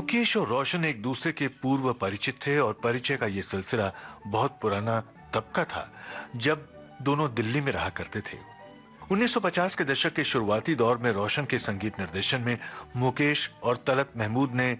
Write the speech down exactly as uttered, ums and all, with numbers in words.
मुकेश और रोशन एक दूसरे के पूर्व परिचित थे और परिचय का यह सिलसिला बहुत पुराना तब का था जब दोनों दिल्ली में रहा करते थे। उन्नीस सौ पचास के दशक के शुरुआती दौर में रोशन के संगीत निर्देशन में मुकेश और तलत महमूद ने